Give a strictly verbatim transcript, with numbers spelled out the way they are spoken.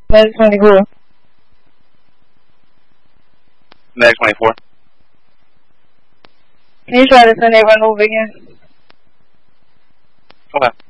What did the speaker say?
Medic twenty-four. Medic twenty-four. Can you try to send a run over again? Okay.